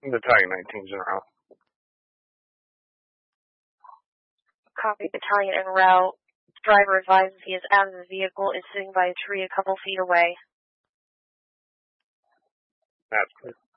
Battalion 19's en route. Copy, battalion en route. Driver advises he is out of the vehicle, is sitting by a tree a couple feet away. That's clear.